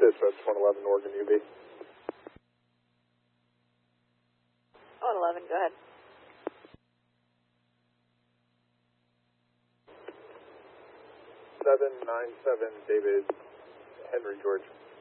Dispatch 111 Oregon UV. 111, go ahead. 797 David Henry George.